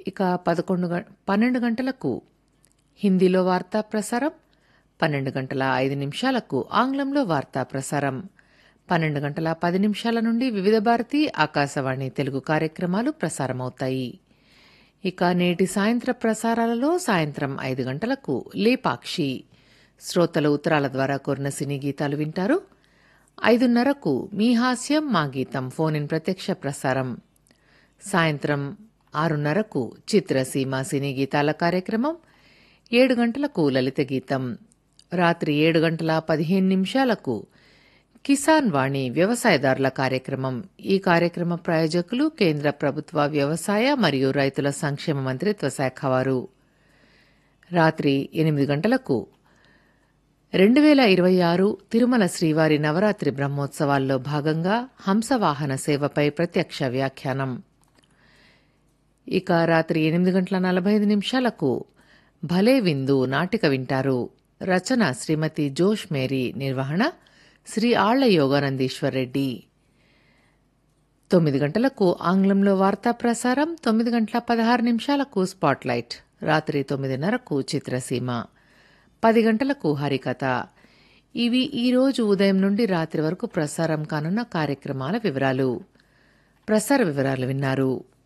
ఇక 12 గంటలకు హిందీలో వార్తా ప్రసారం, 12:05 ఆంగ్లంలో వార్తా ప్రసారం, 12:10 నుండి వివిధ భారతి ఆకాశవాణి తెలుగు కార్యక్రమాలు ప్రసారమవుతాయి. ఇక నేటి సాయంత్ర ప్రసారాలలో సాయంత్రం 5 గంటలకు లేపాక్షి శ్రోతలు ఉత్తరాల ద్వారా కోరిన సినీ గీతాలు వింటారు. 5:30కు మీ హాస్యం మా గీతం ఫోన్ ఇన్ ప్రత్యక్ష ప్రసారం. సాయంత్రం 6:30కు చిత్రసీమ సినీ గీతాల కార్యక్రమం. 7 గంటలకు లలిత గీతం. రాత్రి 7:15 కిసాన్ వాణి వ్యవసాయదారుల కార్యక్రమం. ఈ కార్యక్రమ ప్రాయోజకులు కేంద్ర ప్రభుత్వ వ్యవసాయ మరియు రైతుల సంక్షేమ మంత్రిత్వ శాఖ వారు. రాత్రి 8 గంటలకు 2026 తిరుమల శ్రీవారి నవరాత్రి బ్రహ్మోత్సవాల్లో భాగంగా హంసవాహన సేవపై ప్రత్యక్ష వ్యాఖ్యానం. ఇక రాత్రి 8:45 భలే విందు నాటిక వింటారు. రచన శ్రీమతి జోష్ మేరీ, నిర్వహణ శ్రీ ఆళ్ల యోగానందీశ్వర్ రెడ్డి. 9 గంటలకు ఆంగ్లంలో వార్తా ప్రసారం, 9:16 స్పాట్లైట్, రాత్రి 9:30కు చిత్రసీమ, 10 గంటలకు హరికథ. ఇవి ఈరోజు ఉదయం నుండి రాత్రి వరకు ప్రసారం కానున్న కార్యక్రమాల వివరాలు. ప్రసార వివరాలు విన్నారు.